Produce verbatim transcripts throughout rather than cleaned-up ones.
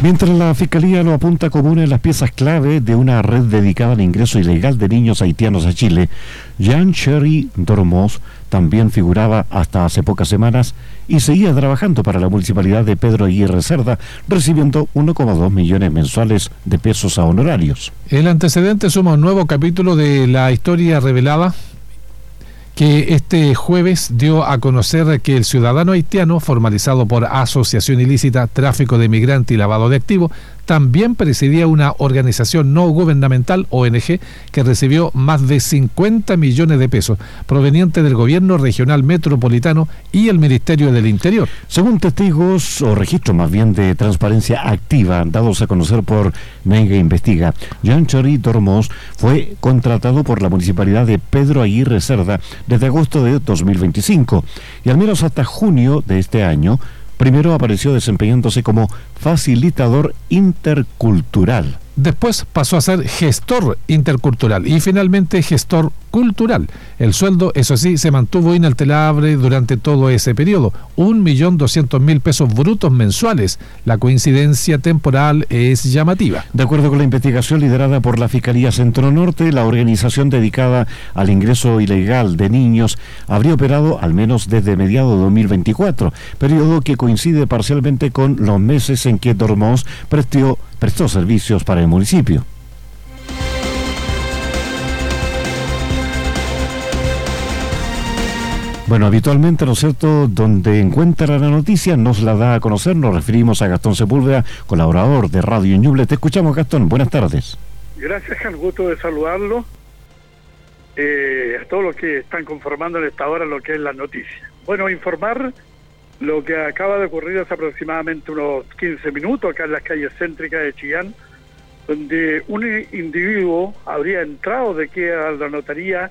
Mientras la Fiscalía lo apunta como una de las piezas clave de una red dedicada al ingreso ilegal de niños haitianos a Chile, Jean-Cherry Dormos también figuraba hasta hace pocas semanas y seguía trabajando para la municipalidad de Pedro Aguirre Cerda, recibiendo uno coma dos millones mensuales de pesos a honorarios. El antecedente suma un nuevo capítulo de la historia revelada que este jueves dio a conocer que el ciudadano haitiano, formalizado por asociación ilícita, tráfico de migrante y lavado de activos, también presidía una organización no gubernamental, O N G, que recibió más de cincuenta millones de pesos, provenientes del gobierno regional metropolitano y el Ministerio del Interior. Según testigos, o registros más bien de transparencia activa, dados a conocer por Menga Investiga, Jean-Cherry Dormos fue contratado por la municipalidad de Pedro Aguirre Cerda desde agosto de dos mil veinticinco, y al menos hasta junio de este año, primero apareció desempeñándose como facilitador intercultural. Después pasó a ser gestor intercultural y finalmente gestor cultural. El sueldo, eso sí, se mantuvo inalterable durante todo ese periodo, un millón doscientos mil pesos brutos mensuales. La coincidencia temporal es llamativa. De acuerdo con la investigación liderada por la Fiscalía Centro Norte, la organización dedicada al ingreso ilegal de niños habría operado al menos desde mediados de dos mil veinticuatro, periodo que coincide parcialmente con los meses en que Dormos prestó, prestó servicios para el municipio. Bueno, habitualmente, ¿no es cierto?, donde encuentra la noticia, nos la da a conocer. Nos referimos a Gastón Sepúlveda, colaborador de Radio Ñuble. Te escuchamos, Gastón. Buenas tardes. Gracias, al gusto de saludarlo. Eh, a todos los que están conformando en esta hora lo que es la noticia. Bueno, informar lo que acaba de ocurrir hace aproximadamente unos quince minutos acá en las calles céntricas de Chillán, donde un individuo habría entrado de que a la notaría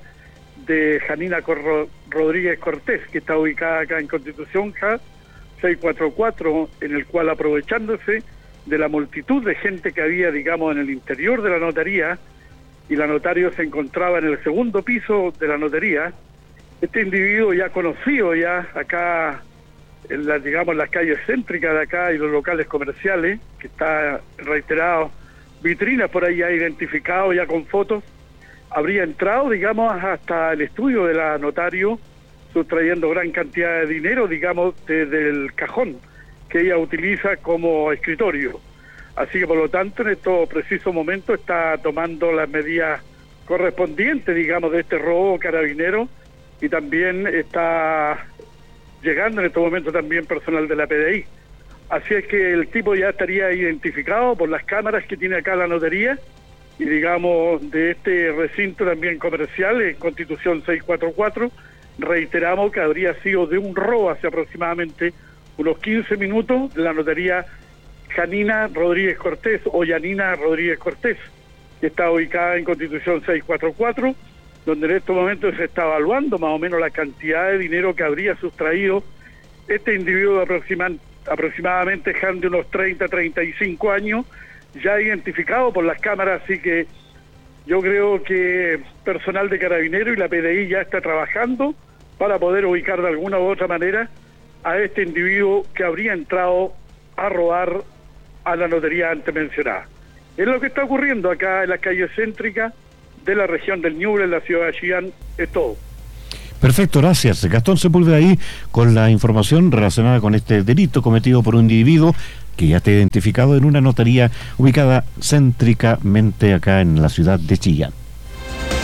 de Janina Corro Rodríguez Cortés, que está ubicada acá en Constitución J A seiscientos cuarenta y cuatro, en el cual, aprovechándose de la multitud de gente que había, digamos, en el interior de la notaría, y la notario se encontraba en el segundo piso de la notaría, este individuo ya conocido ya acá en las, digamos, las calles céntricas de acá y los locales comerciales, que está reiterado, vitrinas por ahí ya identificado ya con fotos, habría entrado, digamos, hasta el estudio de la notario, sustrayendo gran cantidad de dinero, digamos, desde el cajón que ella utiliza como escritorio. Así que, por lo tanto, en estos precisos momentos está tomando las medidas correspondientes, digamos, de este robo carabinero, y también está llegando en estos momentos también personal de la P D I. Así es que el tipo ya estaría identificado por las cámaras que tiene acá la notaría, y digamos, de este recinto también comercial, en Constitución seiscientos cuarenta y cuatro, reiteramos que habría sido de un robo hace aproximadamente unos quince minutos de la notaría Janina Rodríguez Cortés, o Yanina Rodríguez Cortés, que está ubicada en Constitución seiscientos cuarenta y cuatro, donde en estos momentos se está evaluando más o menos la cantidad de dinero que habría sustraído este individuo de aproxima, aproximadamente de unos treinta, treinta y cinco años, ya identificado por las cámaras. Así que yo creo que personal de Carabinero y la P D I ya está trabajando para poder ubicar de alguna u otra manera a este individuo que habría entrado a robar a la notaría antes mencionada. Es lo que está ocurriendo acá en las calles céntricas de la región del Ñuble, en la ciudad de Chillán. Es todo. Perfecto, gracias. Gastón Sepúlveda ahí con la información relacionada con este delito cometido por un individuo que ya está identificado en una notaría ubicada céntricamente acá en la ciudad de Chillán.